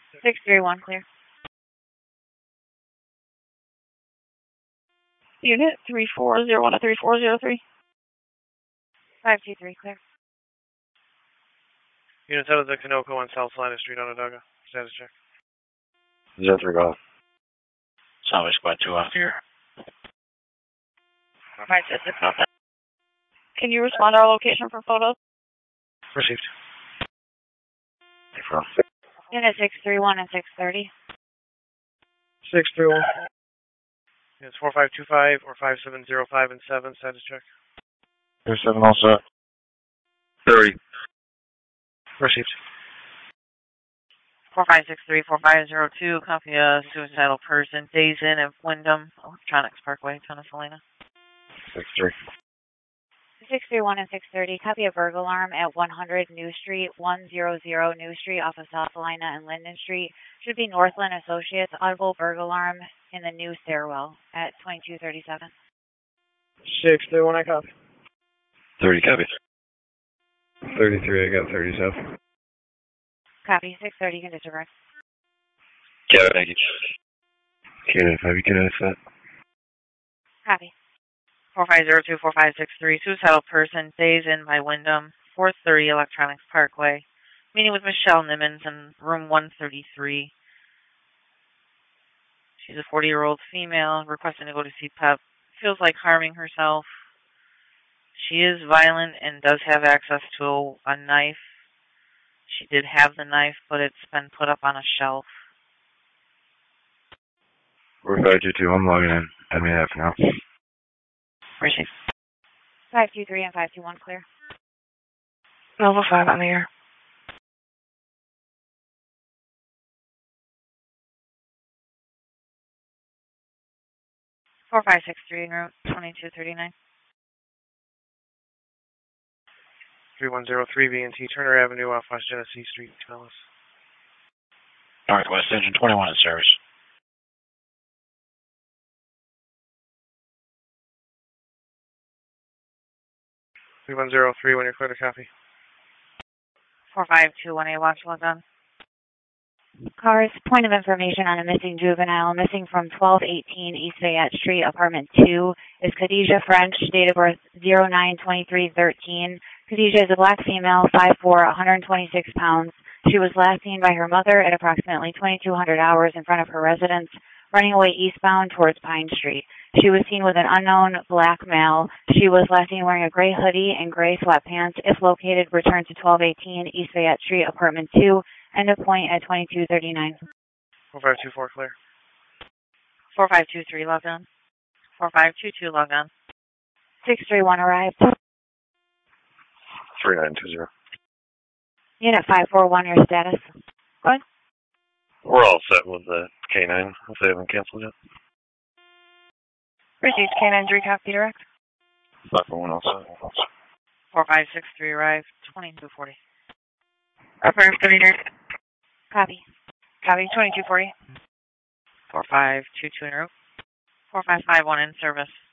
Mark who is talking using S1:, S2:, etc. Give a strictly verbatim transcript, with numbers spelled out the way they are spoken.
S1: six three one, clear. Unit three four zero one to three four zero three. five two three, clear.
S2: Units out of the Kanoko on South Salina Street, Onondaga. Status check.
S3: Zero three golf.
S4: Salvage Squad two off here.
S1: Five six six. Can you respond to our location for photos?
S2: Received.
S3: From
S1: Unit six three one and six thirty.
S2: six three one. Units four five two five or five seven zero five and seven. Status check.
S3: Two seven also. Thirty.
S2: Received.
S1: four five six three four five zero two. Copy a suicidal person. Days in at Wyndham Electronics Parkway, Salina.
S3: Six three.
S1: six three one and six thirty. Copy a burglar alarm at one hundred New Street, one hundred New Street off of South Salina and Linden Street. Should be Northland Associates. Audible burglar alarm in the new stairwell at twenty-two thirty-seven.
S2: six three one, I copy.
S3: Thirty copy. Thirty-three. I got thirty-seven.
S1: Copy. six thirty. Can disregard.
S3: Got it. Thank you. Canada five. You can ask that.
S1: Copy. four five zero two four five six three. Suicidal person. Days in by Wyndham. four thirty Electronics Parkway. Meeting with Michelle Nimmons in room one thirty-three. She's a forty-year-old female requesting to go to C P E P. Feels like harming herself. She is violent and does have access to a, a knife. She did have the knife, but it's been put up on a shelf.
S3: We're five two two. I'm logging in. Add me that for now.
S1: Appreciate it. five two three and five two one, clear.
S5: Nova five on the air.
S1: four five six three, route twenty-two thirty-nine.
S2: three one zero three B and T Turner Avenue off West Genesee Street, Dallas.
S4: Northwest Engine twenty-one in service.
S2: three one zero three when you're clear to copy.
S1: four five two one eight, watch log on. Cars, point of information on a missing juvenile, missing from twelve eighteen East Fayette Street, apartment two, is Khadijah French, date of birth zero nine twenty-three thirteen. Khadijah is a black female, five foot four, one hundred twenty-six pounds. She was last seen by her mother at approximately twenty-two hundred hours in front of her residence, running away eastbound towards Pine Street. She was seen with an unknown black male. She was last seen wearing a gray hoodie and gray sweatpants. If located, return to twelve eighteen East Fayette Street, apartment two. End of point at twenty-two thirty-nine.
S2: four five two four, clear.
S1: four five two three, log on. four five two two, log on. six three one arrived.
S3: three nine two zero.
S1: Unit five four one, your status. Go ahead.
S3: We're all set with the K nine if they haven't canceled yet.
S5: Received K nine three, copy direct.
S3: five four one also.
S1: four five six three arrived, twenty-two forty.
S5: Affirmative, thirty direct.
S1: Copy.
S5: Copy, twenty-two forty.
S1: four five two two in route. four five five one in service.